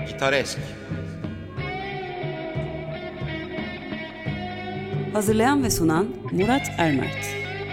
Gitaresk. Hazırlayan ve sunan Murat Ermert.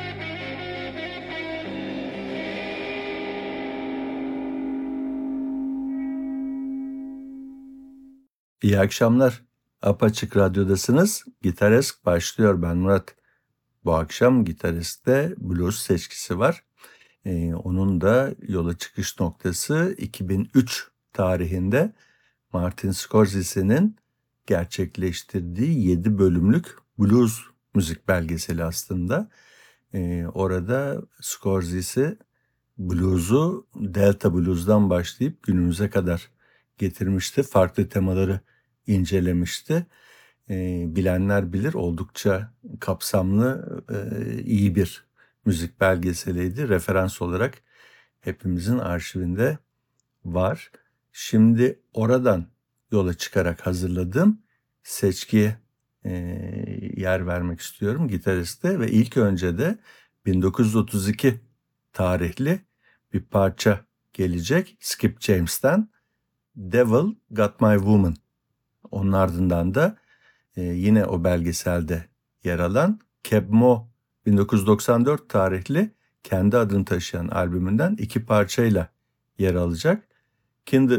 İyi akşamlar. Apaçık Radyo'dasınız. Gitaresk başlıyor. Ben Murat. Bu akşam Gitaresk'te blues seçkisi var. Onun da yola çıkış noktası 2003 tarihinde Martin Scorsese'nin gerçekleştirdiği 7 bölümlük blues müzik belgeseli aslında. Orada Scorsese blues'u Delta Blues'dan başlayıp günümüze kadar getirmişti. Farklı temaları incelemişti. Bilenler bilir, oldukça kapsamlı, iyi bir müzik belgeseliydi. Referans olarak hepimizin arşivinde var. Şimdi oradan yola çıkarak hazırladığım seçkiye yer vermek istiyorum gitariste ve ilk önce de 1932 tarihli bir parça gelecek Skip James'ten, Devil Got My Woman. Onun ardından da yine o belgeselde yer alan Keb Mo 1994 tarihli kendi adını taşıyan albümünden iki parçayla yer alacak.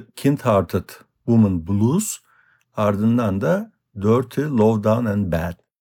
Kind-Hearted Woman Blues, ardından da Dirty, Low Down and Bad.